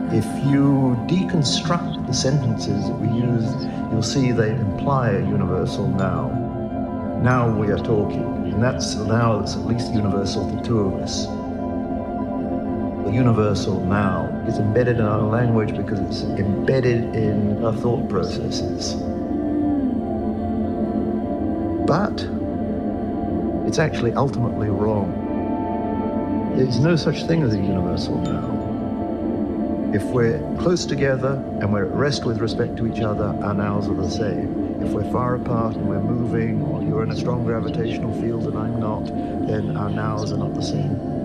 If you deconstruct the sentences that we use, you'll see they imply a universal now. Now we are talking, and that's the now that's at least universal to the two of us. The universal now is embedded in our language because it's embedded in our thought processes. But it's actually ultimately wrong. There's no such thing as a universal now. If we're close together and we're at rest with respect to each other, our nows are the same. If we're far apart and we're moving, or you're in a strong gravitational field and I'm not, then our nows are not the same.